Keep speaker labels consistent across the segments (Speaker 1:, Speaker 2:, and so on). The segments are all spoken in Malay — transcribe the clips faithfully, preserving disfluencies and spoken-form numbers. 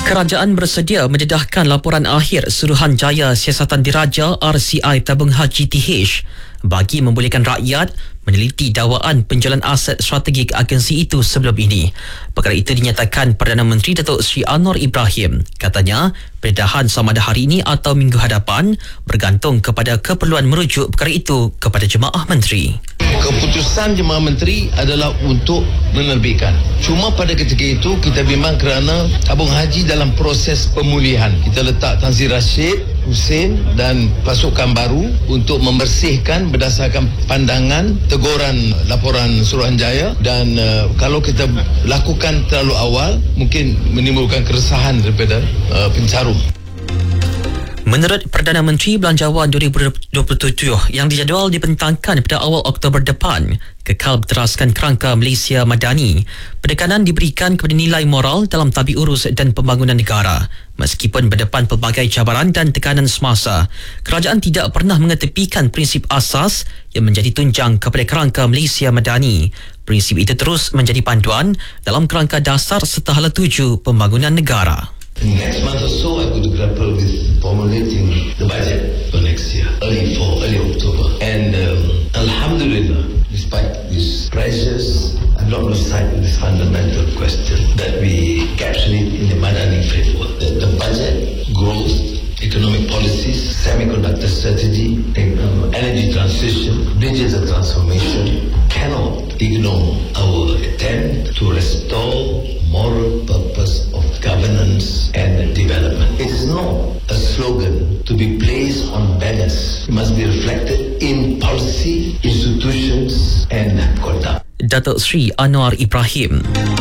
Speaker 1: Kerajaan bersedia mendedahkan laporan akhir Suruhanjaya Siasatan Diraja R C I Tabung Haji T H bagi membolehkan rakyat meneliti dakwaan penjualan aset strategik agensi itu sebelum ini. Perkara itu dinyatakan Perdana Menteri Datuk Seri Anwar Ibrahim. Katanya, pendedahan sama ada hari ini atau minggu hadapan bergantung kepada keperluan merujuk perkara itu kepada Jemaah Menteri.
Speaker 2: Keputusan Jemaah Menteri adalah untuk menerbitkan. Cuma pada ketika itu kita bimbang kerana tabung haji dalam proses pemulihan. Kita letak Tan Sri Rashid Hussein dan pasukan baru untuk membersihkan berdasarkan pandangan teguran laporan Suruhanjaya, dan uh, kalau kita lakukan terlalu awal mungkin menimbulkan keresahan daripada uh, pencarum.
Speaker 1: Menurut Perdana Menteri, Belanjawan dua ribu dua puluh tujuh yang dijadual dibentangkan pada awal Oktober depan kekal berteraskan kerangka Malaysia Madani. Penekanan diberikan kepada nilai moral dalam tabi urus dan pembangunan negara. Meskipun berdepan pelbagai cabaran dan tekanan semasa, kerajaan tidak pernah mengetepikan prinsip asas yang menjadi tunjang kepada kerangka Malaysia Madani. Prinsip itu terus menjadi panduan dalam kerangka dasar serta hala tuju pembangunan negara.
Speaker 2: In the next month or so, I'm going to grapple with formulating the budget for next year, early for early October. And um, Alhamdulillah, despite these pressures, I've not lost sight of this fundamental question that we capture it in the Madani framework. That the budget, growth, economic policies, semiconductor strategy, um, energy transition, digital transformation cannot ignore our attempt to restore moral purpose of governance and development. It is not a slogan to be placed on banners. It must be reflected in policy, institutions and conduct.
Speaker 1: Datuk Seri Anwar Ibrahim.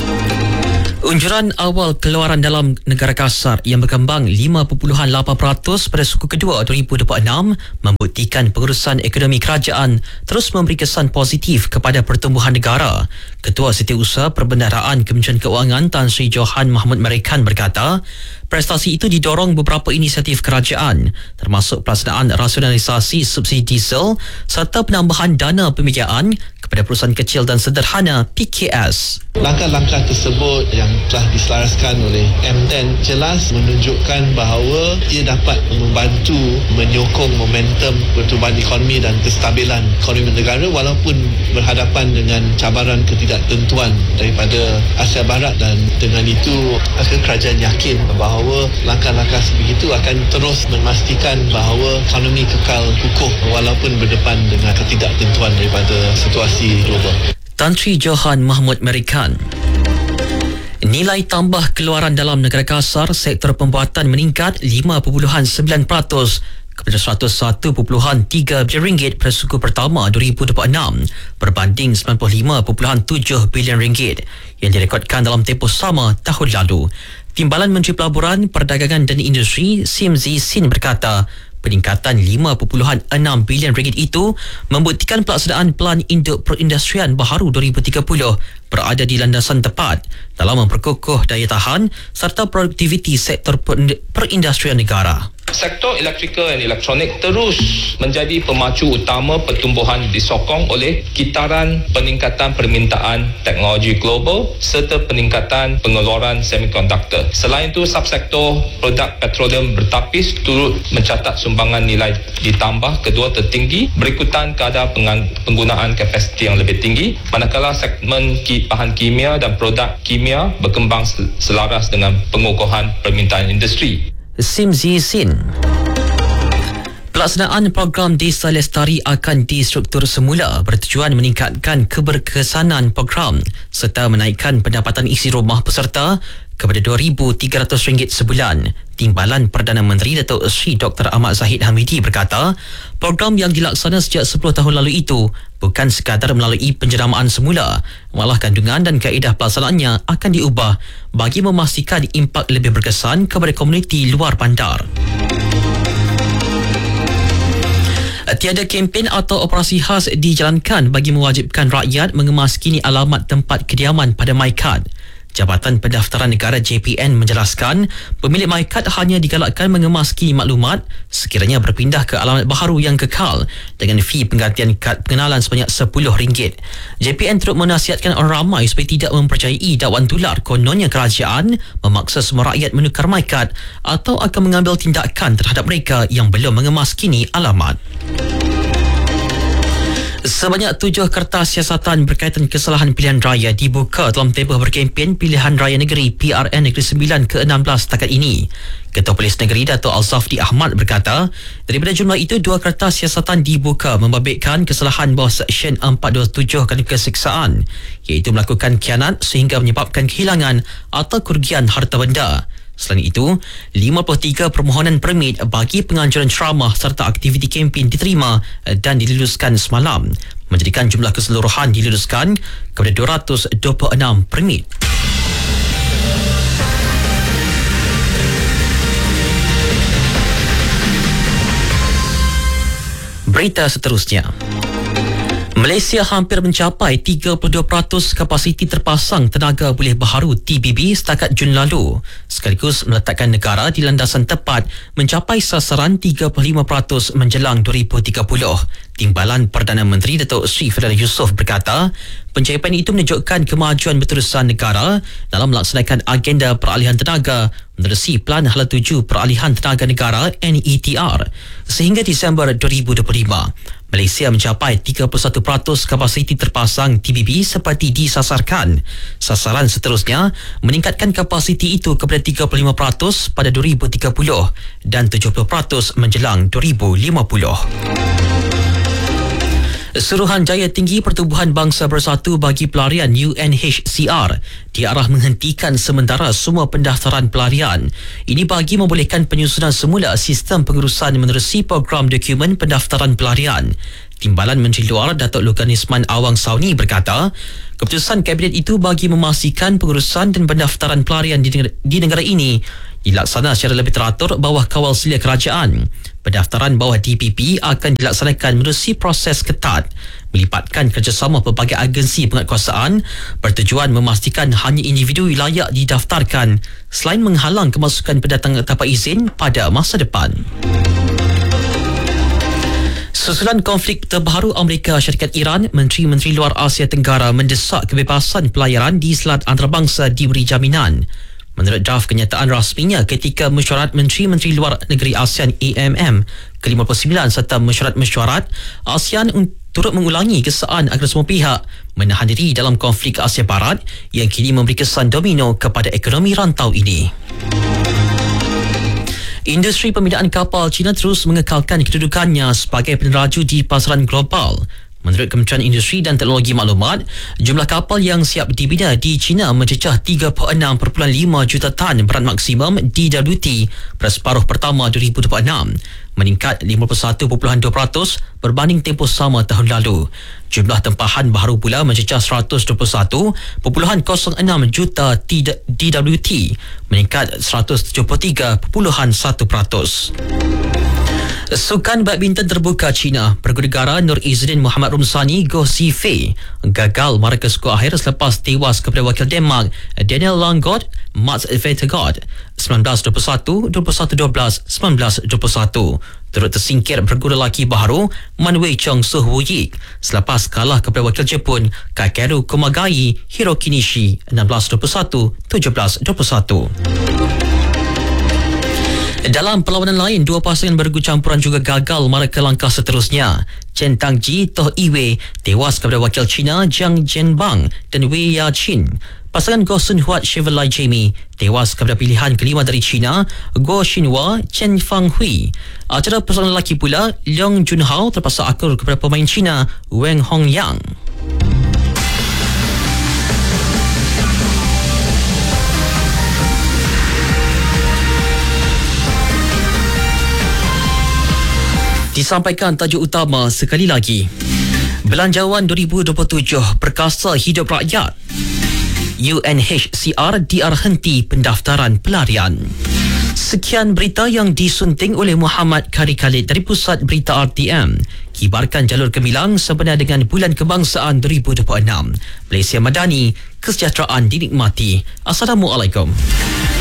Speaker 1: Unjuran awal keluaran dalam negara kasar yang berkembang lima perpuluhan lapan peratus pada suku kedua dua ribu dua puluh enam membuktikan pengurusan ekonomi kerajaan terus memberi kesan positif kepada pertumbuhan negara. Ketua Setiausaha Perbendaharaan Kementerian Keuangan Tan Sri Johan Mahmud Merican berkata, prestasi itu didorong beberapa inisiatif kerajaan termasuk pelaksanaan rasionalisasi subsidi diesel serta penambahan dana pembiayaan kepada perusahaan kecil dan sederhana P K S.
Speaker 3: Langkah-langkah tersebut yang telah diselaraskan oleh M ten jelas menunjukkan bahawa ia dapat membantu menyokong momentum pertumbuhan ekonomi dan kestabilan ekonomi negara walaupun berhadapan dengan cabaran ketidaktentuan daripada Asia Barat, dan dengan itu kerajaan yakin bahawa langkah-langkah sebegitu akan terus memastikan bahawa ekonomi kekal kukuh walaupun berdepan dengan ketidaktentuan daripada situasi global.
Speaker 1: Tan Sri Johan Mahmud Merican. Nilai tambah keluaran dalam negara kasar sektor pembuatan meningkat lima perpuluhan sembilan peratus kepada seratus satu perpuluhan tiga bilion ringgit pada suku pertama dua ribu dua puluh enam berbanding sembilan puluh lima perpuluhan tujuh bilion ringgit yang direkodkan dalam tempoh sama tahun lalu. Timbalan Menteri Pelaburan, Perdagangan dan Industri Sim Zee Sin berkata, peningkatan lima perpuluhan enam bilion ringgit itu membuktikan pelaksanaan Pelan Induk Perindustrian Baharu dua ribu tiga puluh berada di landasan tepat dalam memperkukuh daya tahan serta produktiviti sektor perindustrian negara.
Speaker 4: Sektor elektrikal dan elektronik terus menjadi pemacu utama pertumbuhan disokong oleh kitaran peningkatan permintaan teknologi global serta peningkatan pengeluaran semikonduktor. Selain itu, subsektor produk petroleum bertapis turut mencatat sumbangan nilai ditambah kedua tertinggi berikutan kadar penggunaan kapasiti yang lebih tinggi, manakala segmen bahan kimia dan produk kimia berkembang selaras dengan pengukuhan permintaan industri.
Speaker 1: Sim Zee Sin. Pelaksanaan program Desa Lestari akan distruktur semula bertujuan meningkatkan keberkesanan program serta menaikkan pendapatan isi rumah peserta kepada dua ribu tiga ratus ringgit sebulan. Timbalan Perdana Menteri Datuk Seri Doktor Ahmad Zahid Hamidi berkata, program yang dilaksana sejak sepuluh tahun lalu itu bukan sekadar melalui penjeramaan semula, malah kandungan dan kaedah pelaksanaannya akan diubah bagi memastikan impak lebih berkesan kepada komuniti luar bandar. Tiada kempen atau operasi khas dijalankan bagi mewajibkan rakyat mengemas kini alamat tempat kediaman pada MyKad. Jabatan Pendaftaran Negara J P N menjelaskan pemilik MyKad hanya digalakkan mengemas key maklumat sekiranya berpindah ke alamat baharu yang kekal dengan fee penggantian kad pengenalan sebanyak sepuluh ringgit. J P N turut menasihatkan orang ramai supaya tidak mempercayai dakwaan tular kononnya kerajaan memaksa semua rakyat menukar MyKad atau akan mengambil tindakan terhadap mereka yang belum mengemas kini alamat. Sebanyak tujuh kertas siasatan berkaitan kesalahan pilihan raya dibuka dalam tempoh berkempen pilihan raya negeri P R N Negeri sembilan ke enam belas setakat ini. Ketua Polis Negeri Dato' Al-Zafdi Ahmad berkata, daripada jumlah itu, dua kertas siasatan dibuka membabitkan kesalahan bawah Seksyen empat dua tujuh kerana kesiksaan, iaitu melakukan khianat sehingga menyebabkan kehilangan atau kerugian harta benda. Selain itu, lima puluh tiga permohonan permit bagi penganjuran ceramah serta aktiviti kempen diterima dan diluluskan semalam, menjadikan jumlah keseluruhan diluluskan kepada dua ratus dua puluh enam permit. Berita seterusnya. Malaysia hampir mencapai tiga puluh dua peratus kapasiti terpasang tenaga pulih baharu T B B setakat Jun lalu, sekaligus meletakkan negara di landasan tepat mencapai sasaran tiga puluh lima peratus menjelang dua ribu tiga puluh. Timbalan Perdana Menteri Datuk Sri Firdaus Yusof berkata, pencapaian itu menunjukkan kemajuan berterusan negara dalam melaksanakan agenda peralihan tenaga menerusi Pelan Hala Tuju Peralihan Tenaga Negara N E T R sehingga Disember dua ribu dua puluh lima. Malaysia mencapai tiga puluh satu peratus kapasiti terpasang T B B seperti disasarkan. Sasaran seterusnya meningkatkan kapasiti itu kepada tiga puluh lima peratus pada dua ribu tiga puluh dan tujuh puluh peratus menjelang dua ribu lima puluh. Suruhanjaya Tinggi Pertubuhan Bangsa Bersatu bagi Pelarian U N H C R diarah menghentikan sementara semua pendaftaran pelarian. Ini bagi membolehkan penyusunan semula sistem pengurusan menerusi program dokumen pendaftaran pelarian. Timbalan Menteri Luar Datuk Lukanisman Awang Sauni berkata, keputusan Kabinet itu bagi memastikan pengurusan dan pendaftaran pelarian di negara, di negara ini dilaksana secara lebih teratur bawah kawal selia kerajaan. Pendaftaran bawah D P P akan dilaksanakan menerusi proses ketat, melibatkan kerjasama pelbagai agensi penguatkuasaan bertujuan memastikan hanya individu layak didaftarkan selain menghalang kemasukan pendatang tanpa izin pada masa depan. Susulan konflik terbaru Amerika Syarikat Iran, Menteri-Menteri Luar Asia Tenggara mendesak kebebasan pelayaran di Selat Antarabangsa diberi jaminan. Menurut draft kenyataan rasminya ketika mesyuarat Menteri-Menteri Luar Negeri ASEAN A M M ke lima puluh sembilan serta mesyuarat-mesyuarat ASEAN turut mengulangi kesaan agar semua pihak menahan diri dalam konflik Asia Barat yang kini memberi kesan domino kepada ekonomi rantau ini. Industri pembinaan kapal China terus mengekalkan kedudukannya sebagai peneraju di pasaran global. Menurut Kementerian Industri dan Teknologi Maklumat, jumlah kapal yang siap dibina di China mencecah tiga puluh enam perpuluhan lima juta tan berat maksimum D W T pada separuh pertama dua ribu dua puluh enam, meningkat lima puluh satu perpuluhan dua peratus berbanding tempoh sama tahun lalu. Jumlah tempahan baharu pula mencecah seratus dua puluh satu perpuluhan kosong enam juta D W T, meningkat seratus tujuh puluh tiga perpuluhan satu peratus. Sukan badminton terbuka China, pergu negara Nur Izzuddin Muhammad Rumsani Goh Zifei gagal mara ke skor akhir selepas tewas kepada wakil Denmark Daniel Langgaard Mats Vestergaard sembilan belas dua puluh satu, dua puluh satu dua belas, sembilan belas dua puluh satu. Turut tersingkir pergu lelaki baharu Man Wei Chong Suh Woo Yik selepas kalah kepada wakil Jepun Kakeru Kumagai Hiroki Nishi enam belas dua puluh satu, tujuh belas dua puluh satu. Dalam perlawanan lain, dua pasangan bergu campuran juga gagal mara ke langkah seterusnya. Chen Tangji Toh Iwei tewas kepada wakil China Jiang Zhenbang dan Wei Yaqin. Pasangan Goh Sun Huat Chevrolet Jamie tewas kepada pilihan kelima dari China Guo Xinhua Chen Fanghui. Acara pasangan lelaki pula Leong Junhao terpaksa akur kepada pemain China Wang Hongyang. Disampaikan tajuk utama sekali lagi. Belanjawan dua ribu dua puluh tujuh perkasa hidup rakyat. U N H C R diarah henti pendaftaran pelarian. Sekian berita yang disunting oleh Muhammad Kari Khalid dari Pusat Berita R T M. Kibarkan jalur gemilang sebenar dengan Bulan Kebangsaan dua ribu dua puluh enam. Malaysia Madani, kesejahteraan dinikmati. Assalamualaikum.